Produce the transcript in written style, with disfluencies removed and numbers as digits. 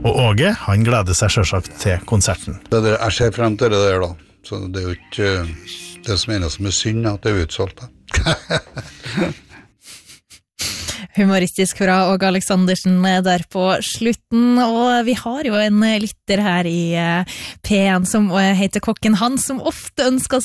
Og Åge, han gleder seg selvsagt til konserten. Jeg ser frem til det der da, så det jo ikke det som eneste med synd at det utsolgt da. Humoristisk fra Åge Aleksandersen der på slutten, og vi har jo en lytter her i P1 som heter Kokken Han, som ofte ønsker